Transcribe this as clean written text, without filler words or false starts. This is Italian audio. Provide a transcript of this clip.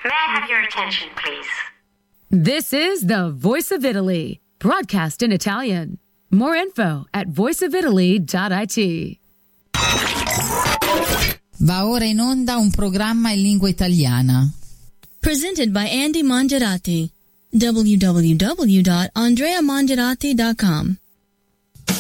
May I have your attention, please? This is the Voice of Italy, broadcast in Italian. More info at voiceofitaly.it. Va ora in onda un programma in lingua italiana. Presented by Andy Mangiarati. www.andreamangiarati.com